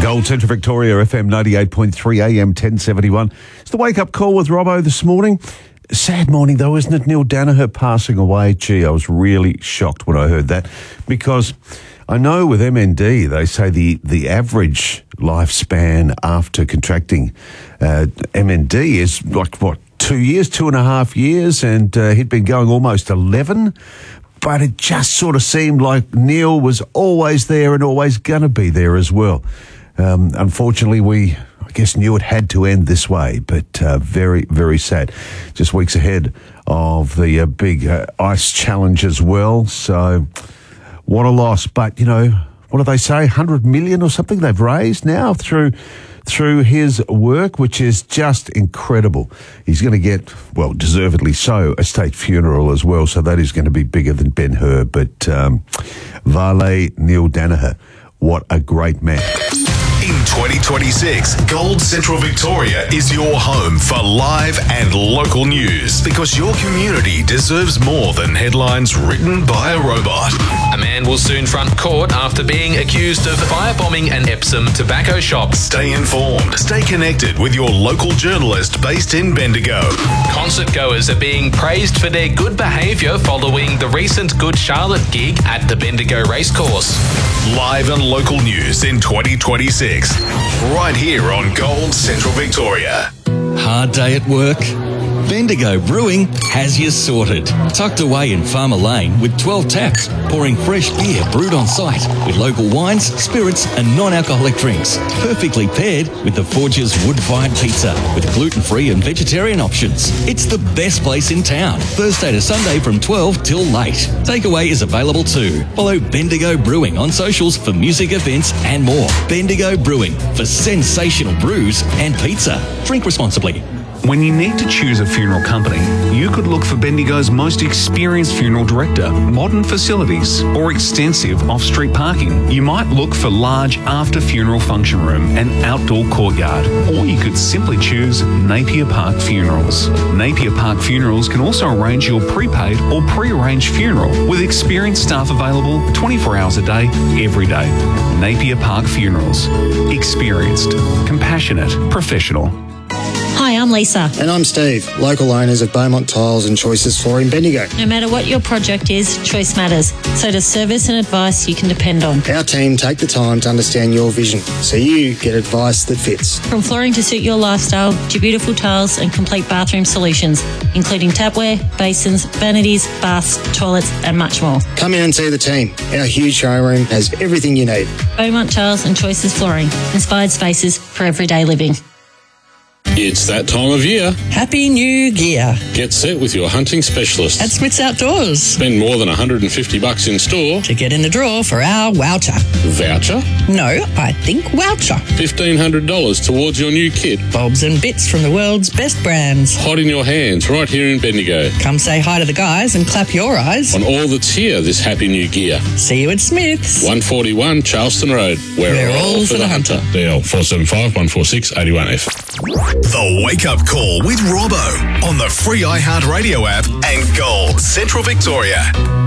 Gold Central Victoria, FM 98.3 AM 1071. It's the wake-up call with Robbo this morning. Sad morning though, isn't it? Neil Danaher passing away. Gee, I was really shocked when I heard that, because I know with MND, they say the average lifespan after contracting MND is like, 2 years, 2.5 years, and he'd been going almost 11. But it just sort of seemed like Neil was always there and always going to be there as well. Unfortunately, I guess knew it had to end this way, but very, very sad. Just weeks ahead of the big ice challenge as well. So what a loss. But, you know, what do they say? 100 million or something they've raised now through his work, which is just incredible. He's going to get, well, deservedly so, a state funeral as well. So that is going to be bigger than Ben-Hur. But Vale Neil Danaher, what a great man. In 2026, Gold Central Victoria is your home for live and local news, because your community deserves more than headlines written by a robot. A man will soon front court after being accused of firebombing an Epsom tobacco shop. Stay informed. Stay connected with your local journalist based in Bendigo. Concert goers are being praised for their good behaviour following the recent Good Charlotte gig at the Bendigo Racecourse. Live and local news in 2026. Right here on Gold Central Victoria. Hard day at work? Bendigo Brewing has you sorted. Tucked away in Farmer Lane with 12 taps, pouring fresh beer brewed on site with local wines, spirits and non-alcoholic drinks. Perfectly paired with the Forge's wood-fired pizza with gluten-free and vegetarian options. It's the best place in town. Thursday to Sunday from 12 till late. Takeaway is available too. Follow Bendigo Brewing on socials for music events and more. Bendigo Brewing for sensational brews and pizza. Drink responsibly. When you need to choose a funeral company, you could look for Bendigo's most experienced funeral director, modern facilities, or extensive off-street parking. You might look for large after-funeral function room and outdoor courtyard, or you could simply choose Napier Park Funerals. Napier Park Funerals can also arrange your prepaid or pre-arranged funeral with experienced staff available 24 hours a day, every day. Napier Park Funerals. Experienced, compassionate, professional. Hi, I'm Lisa. And I'm Steve, local owners of Beaumont Tiles and Choices Flooring Bendigo. No matter what your project is, choice matters. So does service and advice you can depend on. Our team take the time to understand your vision, so you get advice that fits. From flooring to suit your lifestyle to beautiful tiles and complete bathroom solutions, including tapware, basins, vanities, baths, toilets and much more. Come in and see the team. Our huge showroom has everything you need. Beaumont Tiles and Choices Flooring. Inspired spaces for everyday living. It's that time of year. Happy New Gear. Get set with your hunting specialist At Smith's Outdoors. Spend more than $150 in store to get in the draw for our voucher. Voucher? No, I think voucher. $1,500 towards your new kit. Bobs and bits from the world's best brands. Hot in your hands right here in Bendigo. Come say hi to the guys and clap your eyes on all that's here this Happy New Gear. See you at Smith's. 141 Charleston Road. We're all for the hunter. DL 475 146 81F. The Wake Up Call with Robbo on the free iHeartRadio app and Gold Central Victoria.